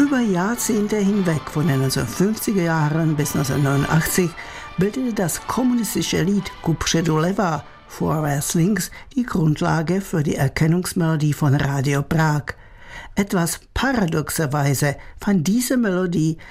Über Jahrzehnte hinweg, von den 1950er Jahren bis 1989, bildete das kommunistische Lied Kupře doleva, vorwärts links, die Grundlage für die Erkennungsmelodie von Radio Prag. Etwas paradoxerweise fand diese Melodie